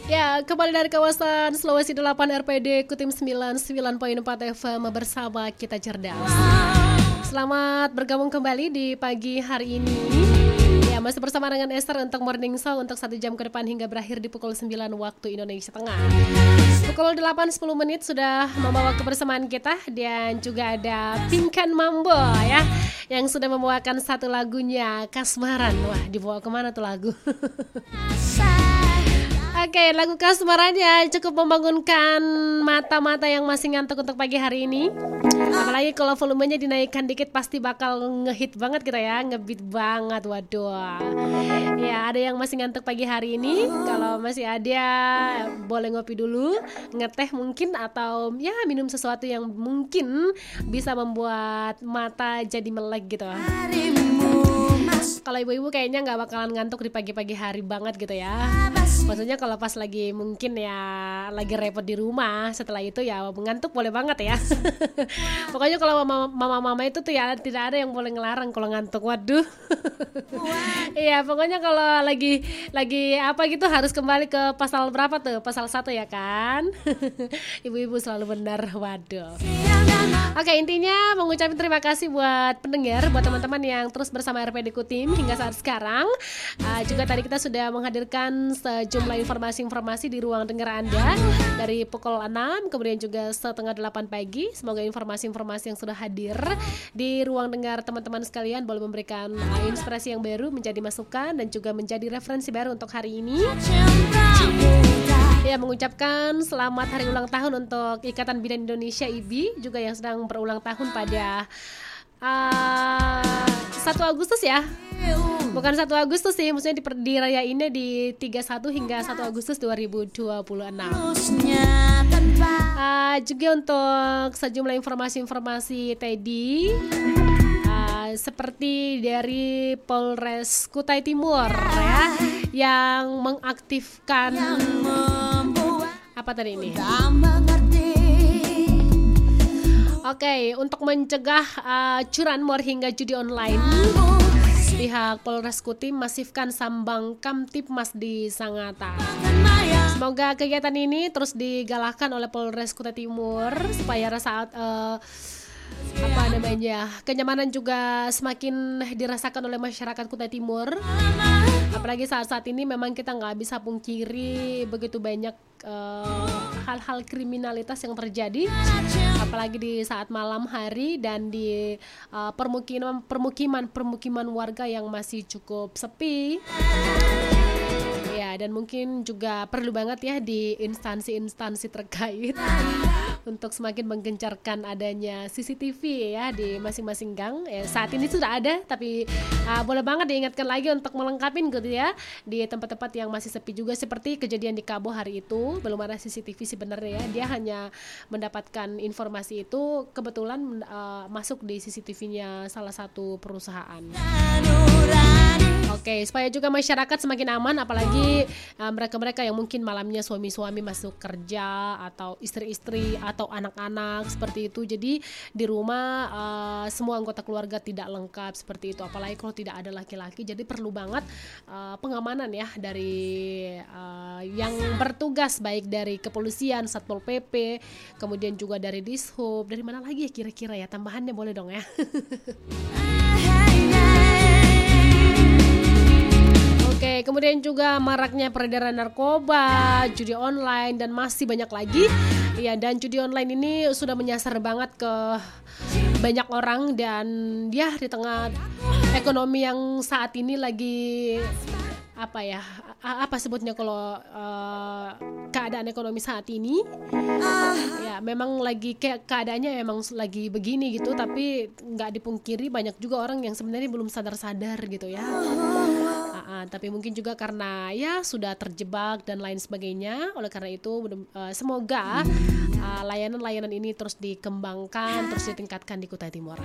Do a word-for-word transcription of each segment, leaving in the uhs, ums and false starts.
Ya, kembali dari kawasan Sulawesi delapan R P D Kutim sembilan puluh sembilan koma empat F M bersama kita cerdas. Selamat bergabung kembali di pagi hari ini. Ya, masih bersama dengan Esther untuk Morning Show untuk satu jam ke depan hingga berakhir di pukul sembilan waktu Indonesia Tengah. Pukul delapan sepuluh menit sudah membawa kebersamaan kita, dan juga ada Pinkan Mambo ya yang sudah membawakan satu lagunya Kasmaran. Wah, dibawa kemana tuh lagu? Oke, lagu Kasmarannya cukup membangunkan mata-mata yang masih ngantuk untuk pagi hari ini. Apalagi kalau volumenya dinaikkan dikit pasti bakal ngehit banget kita ya, ngebeat banget, waduh. Ya, ada yang masih ngantuk pagi hari ini. Kalau masih ada, boleh ngopi dulu, ngeteh mungkin, atau ya minum sesuatu yang mungkin bisa membuat mata jadi melek gitu. Kalau ibu-ibu kayaknya nggak bakalan ngantuk di pagi-pagi hari banget gitu ya. Maksudnya kalau pas lagi mungkin ya lagi repot di rumah, setelah itu ya ngantuk boleh banget ya. Pokoknya kalau mama-mama itu tuh ya tidak ada yang boleh ngelarang kalau ngantuk. Waduh. Iya, pokoknya kalau lagi lagi apa gitu harus kembali ke pasal berapa tuh? Pasal satu ya kan? Ibu-ibu selalu benar. Waduh. Oke, intinya mengucapkan terima kasih buat pendengar, buat teman-teman yang terus bersama R P D Kutim hingga saat sekarang. Uh, juga tadi kita sudah menghadirkan sejumlah informasi-informasi di ruang dengar Anda dari pukul enam, kemudian juga setengah delapan pagi. Semoga informasi-informasi yang sudah hadir di ruang dengar teman-teman sekalian boleh memberikan uh, inspirasi yang baru, menjadi masukan dan juga menjadi referensi baru untuk hari ini. Ya, mengucapkan selamat hari ulang tahun untuk Ikatan Bidan Indonesia I B I juga yang sedang berulang tahun pada uh, satu Agustus ya. Bukan satu Agustus sih, maksudnya dirayainnya di tiga puluh satu hingga satu Agustus dua ribu dua puluh enam. Uh, juga untuk sejumlah informasi-informasi tadi, uh, seperti dari Polres Kutai Timur ya, yang mengaktifkan apa tadi ini? Oke, okay, untuk mencegah uh, curanmor hingga judi online, pihak Polres Kutim masifkan sambang Kamtipmas di Sangatta. Semoga kegiatan ini terus digalakkan oleh Polres Kutai Timur supaya rasa uh, apa namanya kenyamanan juga semakin dirasakan oleh masyarakat Kutai Timur. Apalagi saat-saat ini memang kita nggak bisa pungkiri begitu banyak uh, hal-hal kriminalitas yang terjadi, apalagi di saat malam hari dan di uh, permukiman permukiman permukiman warga yang masih cukup sepi. Ya, dan mungkin juga perlu banget ya di instansi-instansi terkait untuk semakin menggencarkan adanya C C T V ya di masing-masing gang. Ya, saat ini sudah ada, tapi uh, boleh banget diingatkan lagi untuk melengkapin gitu ya di tempat-tempat yang masih sepi juga, seperti kejadian di Kabo hari itu. Belum ada C C T V sebenarnya ya, dia hanya mendapatkan informasi itu kebetulan uh, masuk di C C T V-nya salah satu perusahaan. Oke, supaya juga masyarakat semakin aman, apalagi uh, mereka-mereka yang mungkin malamnya suami-suami masuk kerja atau istri-istri atau anak-anak seperti itu. Jadi di rumah uh, semua anggota keluarga tidak lengkap seperti itu, apalagi kalau tidak ada laki-laki. Jadi perlu banget uh, pengamanan ya dari uh, yang bertugas, baik dari kepolisian, Satpol P P, kemudian juga dari Dishub. Dari mana lagi ya kira-kira ya, tambahannya boleh dong ya. Oke, kemudian juga maraknya peredaran narkoba, judi online, dan masih banyak lagi. Ya, dan judi online ini sudah menyasar banget ke banyak orang, dan ya di tengah ekonomi yang saat ini lagi apa ya, apa sebutnya kalau uh, keadaan ekonomi saat ini ya memang lagi kayak keadaannya memang lagi begini gitu, tapi nggak dipungkiri banyak juga orang yang sebenarnya belum sadar-sadar gitu ya. Uh, uh, tapi mungkin juga karena ya sudah terjebak dan lain sebagainya. Oleh karena itu uh, semoga uh, layanan-layanan ini terus dikembangkan, terus ditingkatkan di Kutai Timur.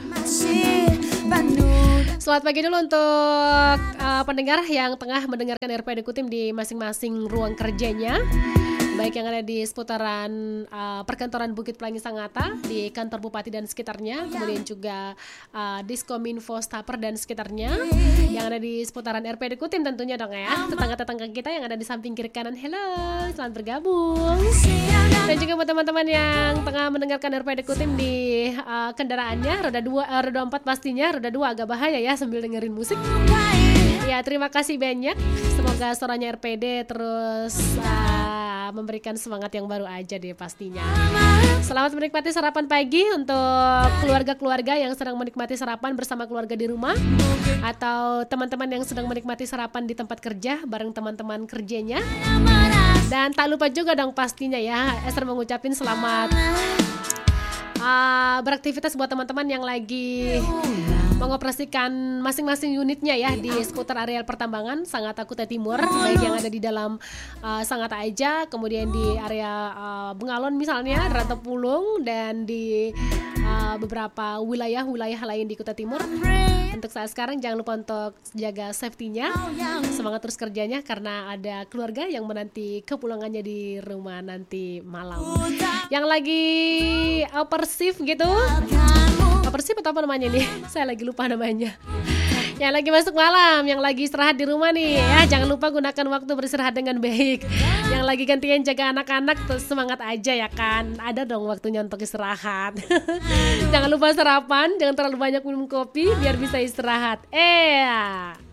Selamat pagi dulu untuk uh, pendengar yang tengah mendengarkan R P D Kutim di masing-masing ruang kerjanya. baik yang ada di seputaran uh, perkantoran Bukit Pelangi Sangatta, di kantor bupati dan sekitarnya, kemudian juga uh, Diskominfo Staper dan sekitarnya, yang ada di seputaran R P D Kutim tentunya dong ya, tetangga-tetangga kita yang ada di samping kiri kanan. Hello, selamat bergabung. Dan juga buat teman-teman yang tengah mendengarkan R P D Kutim di uh, kendaraannya, roda dua, uh, roda empat pastinya, roda dua agak bahaya ya sambil dengerin musik. Ya, terima kasih banyak. Semoga suaranya R P D terus uh, memberikan semangat yang baru aja deh pastinya. Selamat menikmati sarapan pagi untuk keluarga-keluarga yang sedang menikmati sarapan bersama keluarga di rumah, atau teman-teman yang sedang menikmati sarapan di tempat kerja bareng teman-teman kerjanya. Dan tak lupa juga dong pastinya ya, Esther mengucapin selamat uh, beraktivitas buat teman-teman yang lagi mengoperasikan masing-masing unitnya ya di seputar areal pertambangan Sangatta Kutai Timur, baik yang ada di dalam uh, Sangatta aja, kemudian di area uh, Bengalon misalnya, Rantopulung, dan di uh, beberapa wilayah-wilayah lain di Kutai Timur. Untuk saat sekarang jangan lupa untuk jaga safety-nya, semangat terus kerjanya karena ada keluarga yang menanti kepulangannya di rumah nanti malam. Yang lagi upper shift gitu, persib atau apa namanya nih, saya lagi lupa namanya, yang lagi masuk malam, yang lagi istirahat di rumah nih ya, jangan lupa gunakan waktu beristirahat dengan baik. Yang lagi gantian jaga anak-anak, terus semangat aja ya kan, ada dong waktunya untuk istirahat. Jangan lupa sarapan, jangan terlalu banyak minum kopi biar bisa istirahat. Eh